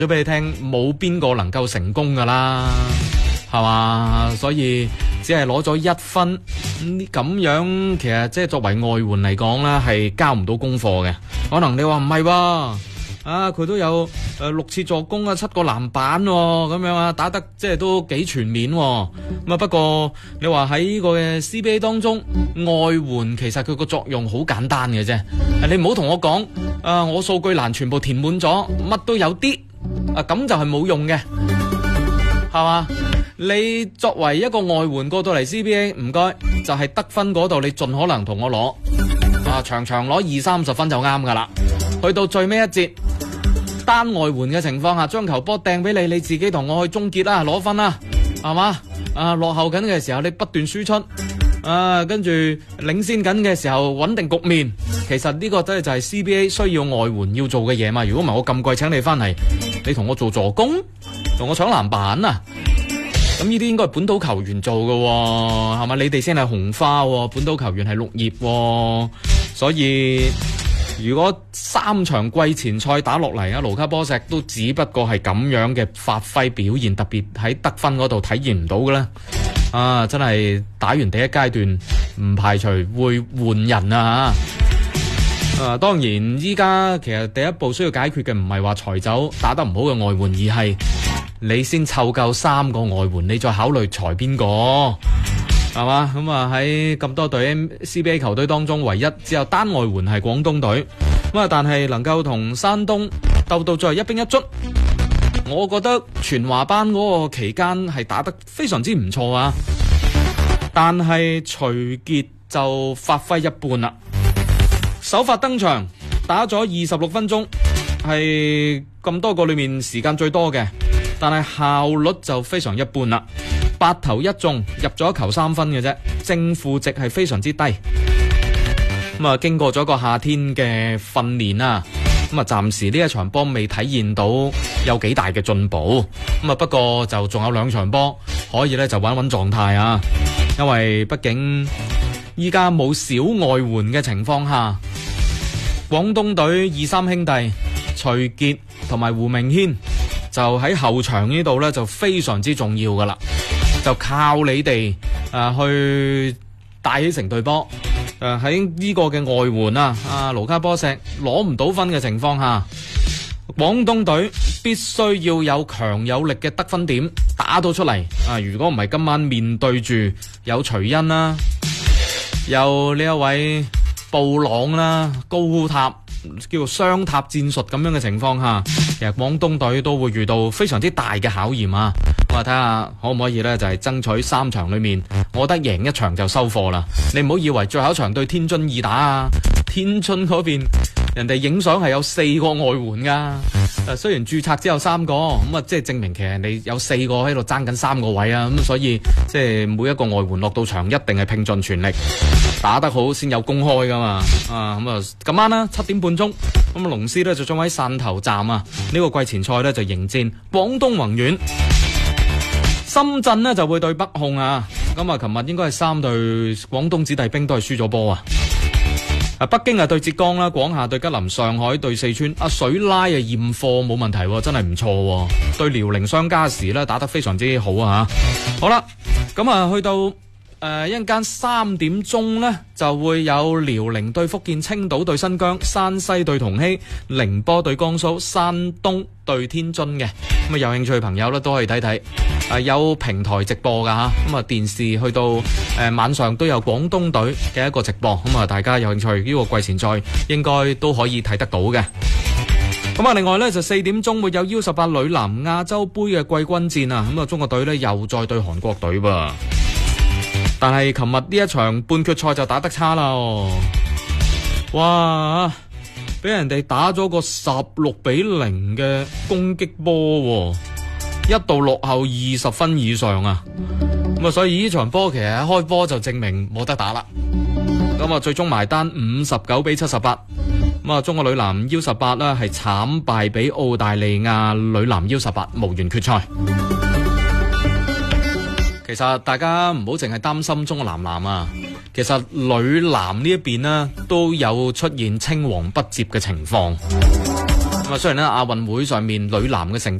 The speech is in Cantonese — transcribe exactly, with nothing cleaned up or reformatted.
咗俾你聽，冇邊個能夠成功噶啦，係嘛？所以只係攞咗一分咁樣，其實即係作為外援嚟講啦，係交唔到功課嘅。可能你話唔係喎，啊佢都有誒、呃、六次助攻啊，七個籃板咁、哦、樣啊，打得即係都幾全面喎。咁啊不過你話喺呢個嘅 C B A 當中，外援其實佢個作用好簡單嘅啫。你唔好同我講啊，我數據欄全部填滿咗，乜都有啲啊，咁就係冇用嘅，係嘛？你作為一個外援過到嚟 C B A， 唔該，就係、是、得分嗰度你盡可能同我攞啊，場場攞二三十分就啱噶啦。去到最尾一節單外援嘅情況下，將球波掟俾你，你自己同我去終結啦，攞分啦，係嘛？啊落後緊嘅時候你不斷輸出，啊跟住領先緊嘅時候穩定局面。其實呢個真係就係 C B A 需要外援要做嘅嘢嘛。如果唔係我咁貴請你翻嚟，你同我做助攻，同我搶籃板啊？咁呢啲應該係本土球員做嘅，係嘛？你哋先係紅花，本土球員係綠葉，所以如果三場季前賽打落嚟啊，盧卡波石都只不過係咁樣嘅發揮表現，特別喺得分嗰度體現唔到嘅咧。啊，真係打完第一階段，唔排除會換人啊！啊，當然依家其實第一步需要解決嘅唔係話裁走打得唔好嘅外援，而係你先湊夠三個外援，你再考慮裁邊個，係嘛？咁啊喺咁多隊 C B A 球隊當中，唯一只有單外援係廣東隊，咁啊但係能夠同山東鬥到最後一兵一卒，我覺得全華班嗰個期間係打得非常之唔錯啊！但係徐傑就發揮一半啦，首發登場打咗二十六分鐘，係咁多個裏面時間最多嘅。但係效率就非常一般啦，八投一中，入咗一球三分嘅啫，正負值係非常之低。咁啊，經過咗個夏天嘅訓練啊，咁啊，暫時呢一場波未體現到有幾大嘅進步。咁啊，不過就仲有兩場波可以咧就穩穩狀態啊，因為畢竟依家冇小外援嘅情況下，廣東隊二三兄弟徐傑同埋胡明軒就喺後場呢度呢，就非常之重要噶啦，就靠你哋啊、呃、去帶起成隊波。誒喺呢個嘅外援啊，阿盧卡波石攞唔到分嘅情況下，廣東隊必須要有強有力嘅得分點打到出嚟啊！如果唔係今晚面對住有徐恩啦，有呢一位布朗啦，高塔叫做雙塔戰術咁樣嘅情況下，其實廣東隊都會遇到非常之大嘅考驗啊！我話睇下可唔可以呢，就係、是、爭取三場裏面，我覺得贏一場就收貨啦。你唔好以為最後一場對天津易打啊，天津嗰邊人哋影相係有四個外援噶，誒雖然註冊只有三個，咁啊即係證明其實你有四個喺度爭緊三個位啊，咁所以即係每一個外援落到場一定係拼盡全力打得好先有公開噶嘛。啊咁啊今晚啦七點半鐘，咁啊龍獅呢就將喺汕頭站啊，呢個季前賽呢就迎戰廣東宏遠，深圳呢就會對北控啊。咁啊琴日應該係三隊廣東子弟兵都係輸咗波啊。啊北京啊對浙江啦，廣廈對吉林，上海對四川。阿水拉啊驗貨冇問題，真係唔錯。對遼寧雙加時咧打得非常之好啊。好啦，咁啊去到誒一陣間三點鐘呢，就會有遼寧對福建，青島對新疆，山西對同禧，寧波對江蘇，山東對天津嘅。咁啊有興趣嘅朋友咧都可以睇睇。啊、有平台直播噶吓，咁啊電視去到誒、呃、晚上都有廣東隊嘅一個直播，咁啊大家有興趣呢、這個季前賽應該都可以睇得到嘅。咁啊另外呢，就四點鐘會有 U 十八女籃亞洲杯嘅季軍戰啊，咁啊中國隊呢又再對韓國隊噃，但係琴日呢一場半決賽就打得差啦，哇！俾人哋打咗個十六比零嘅攻擊波。一度落後二十分以上啊，咁啊所以呢場波其實一開波就證明冇得打啦。咁啊最終埋單五十九比七十八，咁啊中國女籃 U 十八啦係慘敗俾澳大利亞女籃 U 十八，無緣決賽。其實大家唔好淨係擔心中國男籃啊，其實女籃呢一邊呢都有出現青黃不接嘅情況。 咁啊，雖然咧亞運會上面女籃嘅成